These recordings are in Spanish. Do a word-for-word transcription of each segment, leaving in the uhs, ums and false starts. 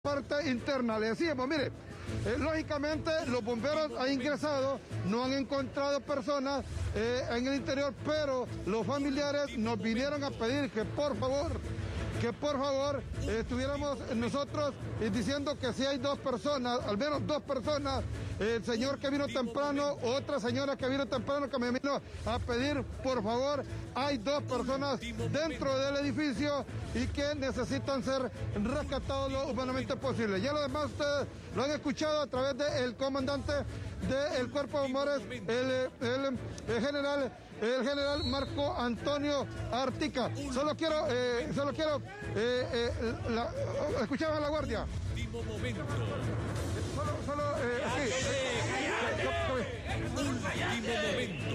parte interna. Le decíamos, mire, eh, lógicamente los bomberos han ingresado, no han encontrado personas eh, en el interior, pero los familiares nos vinieron a pedir que por favor, que por favor eh, estuviéramos nosotros eh, diciendo que si hay dos personas, al menos dos personas, eh, el señor que vino temprano, otra señora que vino temprano que me vino a pedir, por favor, hay dos personas dentro del edificio y que necesitan ser rescatados lo humanamente posible. Ya lo demás ustedes lo han escuchado a través del comandante del Cuerpo de Bomberos, el, el, el general el general Marco Antonio Artica. Solo quiero, eh, solo quiero, eh, eh, la, escuchaba a la guardia. Último momento. Solo, solo, eh, sí. Último momento.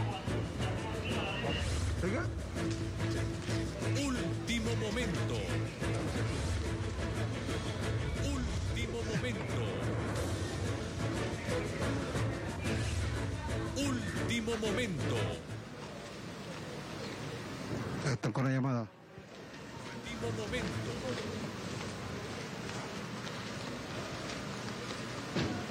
¿Oiga? Último momento. Último momento. Último momento. Están con la llamada. Último momento.